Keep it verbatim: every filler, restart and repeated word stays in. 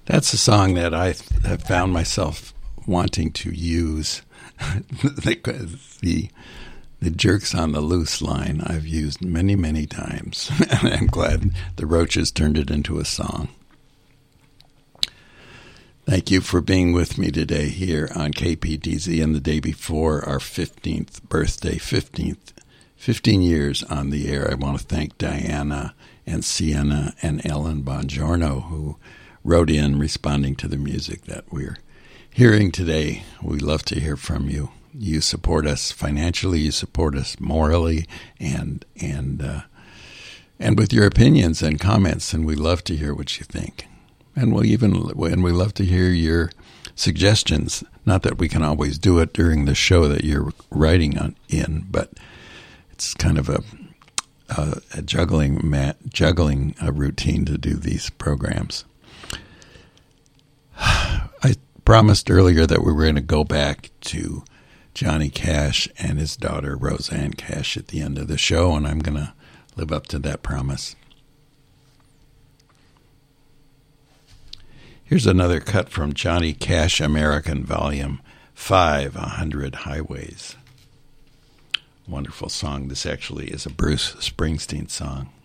That's a song that I have found myself wanting to use. the, the the Jerks on the Loose line I've used many, many times. And I'm glad the Roaches turned it into a song. Thank you for being with me today here on K P D Z and the day before our fifteenth birthday, fifteenth, fifteen years on the air. I want to thank Diana and Sienna and Ellen Bongiorno who wrote in responding to the music that we're hearing today. We love to hear from you. You support us financially, you support us morally, and and uh, and with your opinions and comments, and we love to hear what you think. And we'll even and we love to hear your suggestions. Not that we can always do it during the show that you're writing on in, but it's kind of a a, a juggling mat, juggling a routine to do these programs. I promised earlier that we were going to go back to Johnny Cash and his daughter Rosanne Cash at the end of the show, and I'm going to live up to that promise. Here's another cut from Johnny Cash American Volume five, one hundred Highways. Wonderful song. This actually is a Bruce Springsteen song.